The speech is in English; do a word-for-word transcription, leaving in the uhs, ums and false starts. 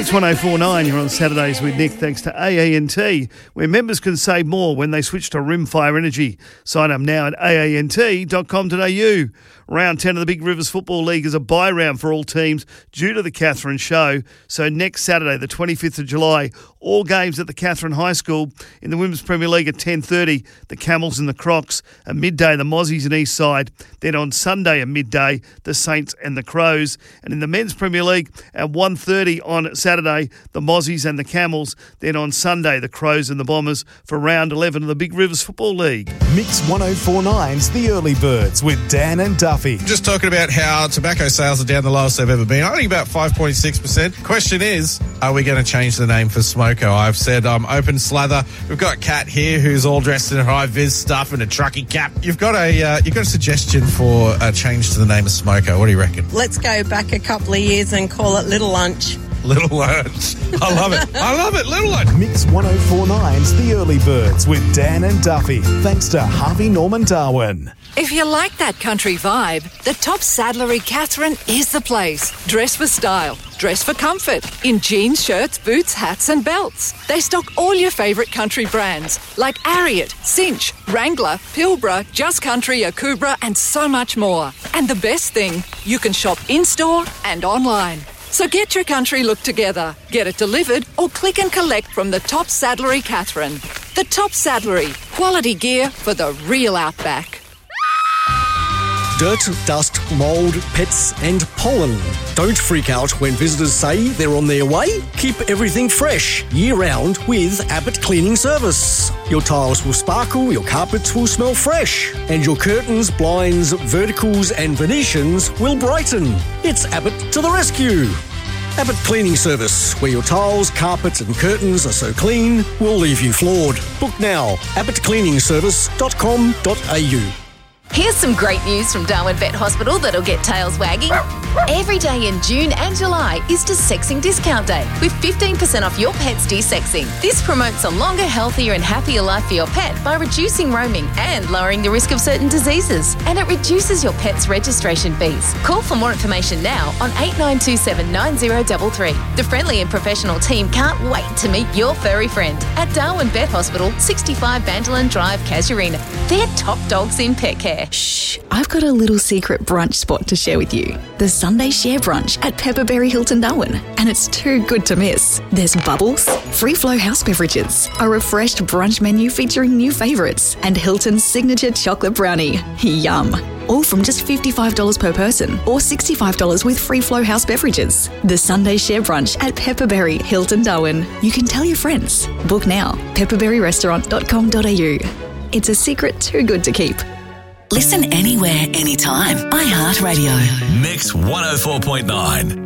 Mix one oh four point nine, you're on Saturdays with Nick, thanks to A A N T, where members can save more when they switch to Rimfire Energy. Sign up now at A A N T dot com dot A U. Round ten of the Big Rivers Football League is a bye round for all teams due to the Katherine Show. So next Saturday, the twenty-fifth of July, all games at the Katherine High School. In the Women's Premier League at ten thirty, the Camels and the Crocs. At midday, the Mozzies and Eastside. Then on Sunday at midday, the Saints and the Crows. And in the Men's Premier League at one thirty on Saturday, the Mozzies and the Camels. Then on Sunday, the Crows and the Bombers for round eleven of the Big Rivers Football League. Mix one oh four point nine's The Early Birds with Dan and Duffy. Just talking about how tobacco sales are down the lowest they've ever been, only about five point six percent. Question is, are we going to change the name for Smoko? I've said um, open slather. We've got Kat here who's all dressed in high-vis stuff and a truckie cap. You've got a uh, you've got a suggestion for a change to the name of Smoko. What do you reckon? Let's go back a couple of years and call it Little Lunch. Little Lunch. I love it. I love it. Little Lunch. Mix one oh four point nine's The Early Birds with Dan and Duffy. Thanks to Harvey Norman Darwin. If you like that country vibe, the Top Saddlery Katherine is the place. Dress for style, dress for comfort, in jeans, shirts, boots, hats and belts. They stock all your favourite country brands like Ariat, Cinch, Wrangler, Pilbara, Just Country, Akubra and so much more. And the best thing, you can shop in-store and online. So get your country look together, get it delivered or click and collect from the Top Saddlery Katherine. The Top Saddlery, quality gear for the real outback. Dirt, dust, mould, pets and pollen. Don't freak out when visitors say they're on their way. Keep everything fresh year-round with Abbott Cleaning Service. Your tiles will sparkle, your carpets will smell fresh, and your curtains, blinds, verticals and Venetians will brighten. It's Abbott to the rescue. Abbott Cleaning Service, where your tiles, carpets and curtains are so clean, will leave you floored. Book now, abbott cleaning service dot com dot a u. Here's some great news from Darwin Vet Hospital that'll get tails wagging. Every day in June and July is Desexing Discount Day with fifteen percent off your pet's desexing. This promotes a longer, healthier and happier life for your pet by reducing roaming and lowering the risk of certain diseases. And it reduces your pet's registration fees. Call for more information now on eight nine two seven nine zero three three. The friendly and professional team can't wait to meet your furry friend at Darwin Vet Hospital, sixty-five Bandolan Drive, Casuarina. They're top dogs in pet care. Shh, I've got a little secret brunch spot to share with you. The Sunday Share Brunch at Pepperberry Hilton Darwin. And it's too good to miss. There's bubbles, free flow house beverages, a refreshed brunch menu featuring new favourites, and Hilton's signature chocolate brownie. Yum. All from just fifty-five dollars per person or sixty-five dollars with free flow house beverages. The Sunday Share Brunch at Pepperberry Hilton Darwin. You can tell your friends. Book now. pepperberry restaurant dot com dot a u. It's a secret too good to keep. Listen anywhere, anytime. iHeartRadio. Mix one oh four point nine.